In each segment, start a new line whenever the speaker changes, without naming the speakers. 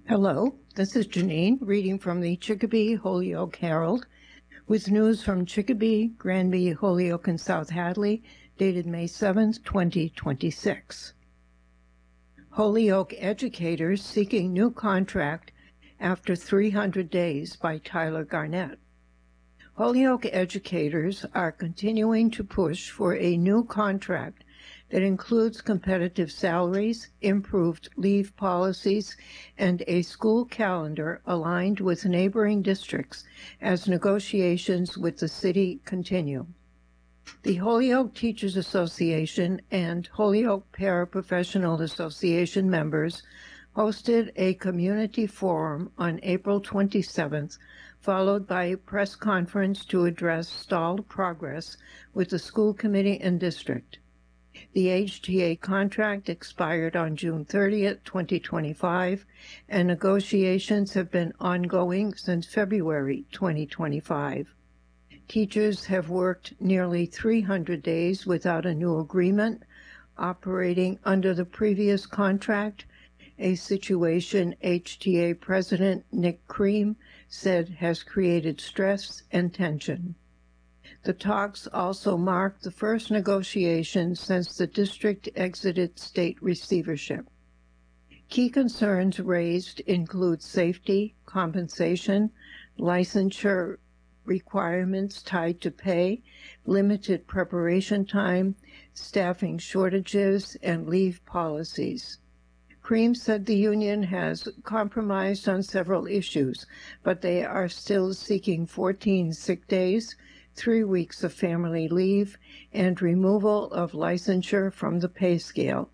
Hello, this is Janine reading from the Chicopee Holyoke Herald with news from Chicopee, Granby, Holyoke, and South Hadley, dated May 7, 2026. Holyoke educators seeking new contract after 300 days by Tyler Garnett. Holyoke educators are continuing to push for a new contract that includes competitive salaries, improved leave policies, and a school calendar aligned with neighboring districts as negotiations with the city continue. The Holyoke Teachers Association and Holyoke Paraprofessional Association members hosted a community forum on April 27th, followed by a press conference to address stalled progress with the school committee and district. The HTA contract expired on June 30th, 2025, and negotiations have been ongoing since February 2025. Teachers have worked nearly 300 days without a new agreement, operating under the previous contract, a situation HTA President Nick Cream said has created stress and tension. The talks also mark the first negotiations since the district exited state receivership. Key concerns raised include safety, compensation, licensure requirements tied to pay, limited preparation time, staffing shortages, and leave policies. Cream said the union has compromised on several issues, but they are still seeking 14 sick days, 3 weeks of family leave, and removal of licensure from the pay scale.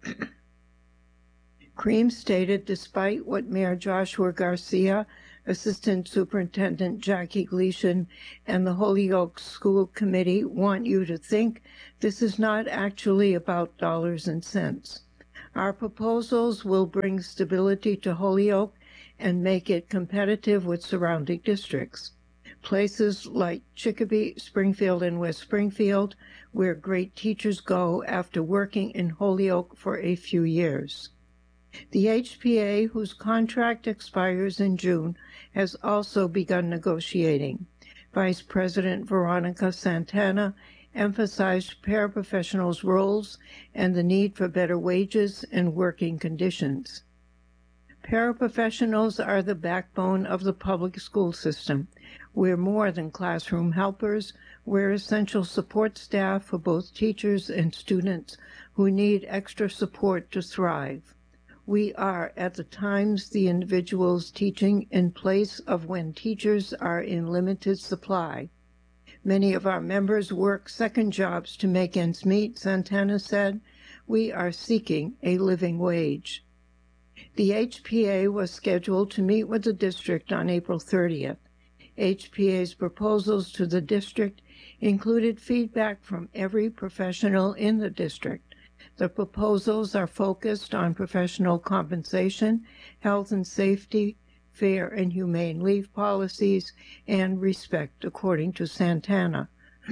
Cream stated despite what Mayor Joshua Garcia, Assistant Superintendent Jackie Gleason, and the Holyoke School Committee want you to think, this is not actually about dollars and cents. Our proposals will bring stability to Holyoke and make it competitive with surrounding districts. Places like Chicopee, Springfield, and West Springfield, where great teachers go after working in Holyoke for a few years. The HPA, whose contract expires in June, has also begun negotiating. Vice President Veronica Santana emphasized paraprofessionals' roles and the need for better wages and working conditions. Paraprofessionals are the backbone of the public school system. We're more than classroom helpers. We're essential support staff for both teachers and students who need extra support to thrive. We are, at the times, the individuals teaching in place of when teachers are in limited supply. Many of our members work second jobs to make ends meet, Santana said. We are seeking a living wage. The HPA was scheduled to meet with the district on April 30th. HPA's proposals to the district included feedback from every professional in the district. The proposals are focused on professional compensation, health and safety, fair and humane leave policies, and respect, according to Santana.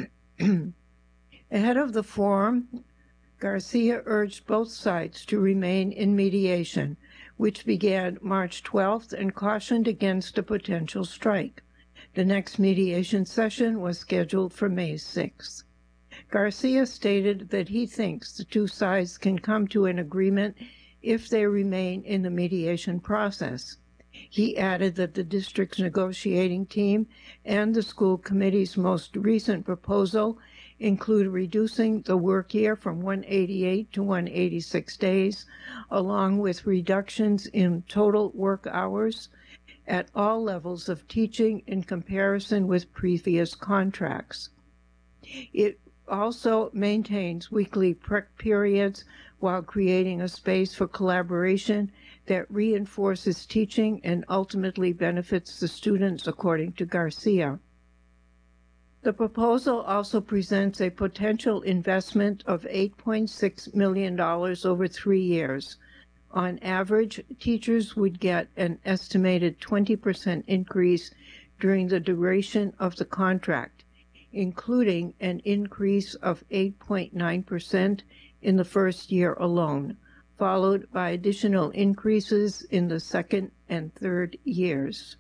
Ahead of the forum, Garcia urged both sides to remain in mediation, which began March 12th, and cautioned against a potential strike. The next mediation session was scheduled for May 6th. Garcia stated that he thinks the two sides can come to an agreement if they remain in the mediation process. He added that the district's negotiating team and the school committee's most recent proposal include reducing the work year from 188 to 186 days, along with reductions in total work hours at all levels of teaching in comparison with previous contracts. It also maintains weekly prep periods while creating a space for collaboration that reinforces teaching and ultimately benefits the students, according to Garcia. The proposal also presents a potential investment of $8.6 million over 3 years. On average, teachers would get an estimated 20% increase during the duration of the contract, including an increase of 8.9% in the first year alone, followed by additional increases in the second and third years.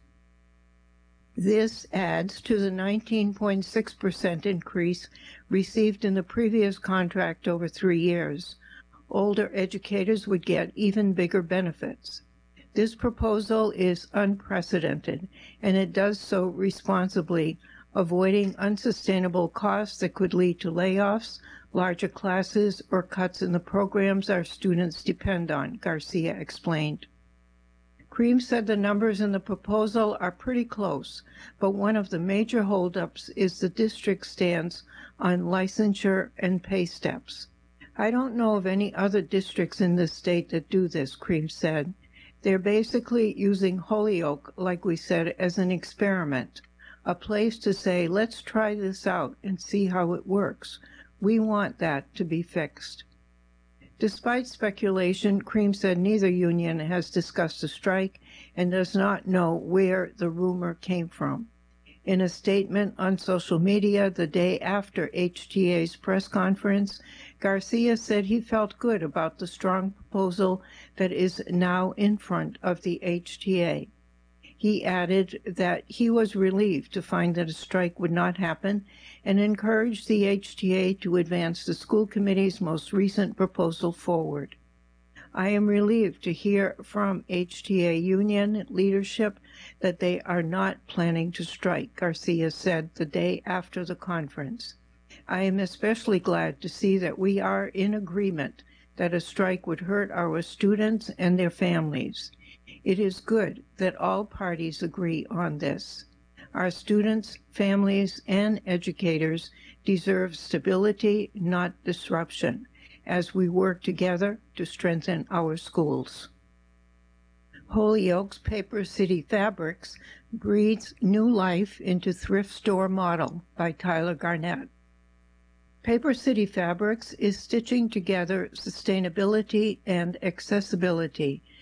This adds to the 19.6% increase received in the previous contract over 3 years. Older educators would get even bigger benefits. This proposal is unprecedented, and it does so responsibly, avoiding unsustainable costs that could lead to layoffs, larger classes, or cuts in the programs our students depend on, Garcia explained. Cream said the numbers in the proposal are pretty close, but one of the major holdups is the district's stance on licensure and pay steps. I don't know of any other districts in this state that do this, Cream said. They're basically using Holyoke, like we said, as an experiment, a place to say, let's try this out and see how it works. We want that to be fixed. Despite speculation, Cream said neither union has discussed a strike and does not know where the rumor came from. In a statement on social media the day after HTA's press conference, Garcia said he felt good about the strong proposal that is now in front of the HTA. He added that he was relieved to find that a strike would not happen and encouraged the HTA to advance the school committee's most recent proposal forward. I am relieved to hear from HTA union leadership that they are not planning to strike, Garcia said the day after the conference. I am especially glad to see that we are in agreement that a strike would hurt our students and their families. It is good that all parties agree on this. Our students, families, and educators deserve stability, not disruption, as we work together to strengthen our schools. Holyoke's Paper City Fabrics breathes new life into thrift store model by Tyler Garnett. Paper City Fabrics is stitching together sustainability and accessibility